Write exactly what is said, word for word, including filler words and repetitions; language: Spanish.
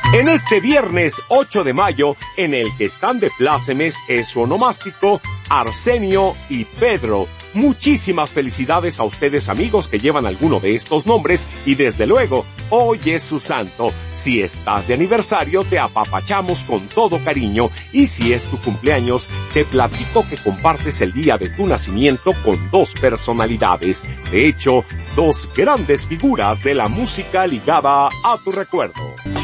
En este viernes ocho de mayo, en el que están de plácemes es su onomástico Arsenio y Pedro. Muchísimas felicidades a ustedes, amigos, que llevan alguno de estos nombres, y desde luego, hoy es su santo. Si estás de aniversario, te apapachamos con todo cariño, y si es tu cumpleaños, te platico que compartes el día de tu nacimiento con dos personalidades. De hecho, dos grandes figuras de la música ligada a tu recuerdo.